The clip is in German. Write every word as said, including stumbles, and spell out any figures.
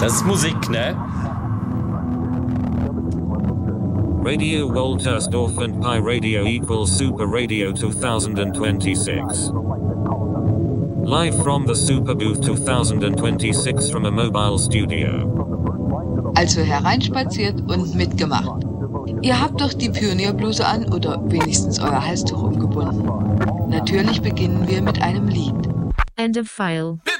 Das ist Musik, ne? Radio Woltersdorf and Pi Radio equals Super Radio twenty twenty-six. Live from the Super Booth twenty twenty-six from a mobile studio. Also hereinspaziert und mitgemacht. Ihr habt doch die Pionierbluse an oder wenigstens euer Halstuch umgebunden. Natürlich beginnen wir mit einem Lied. End of file.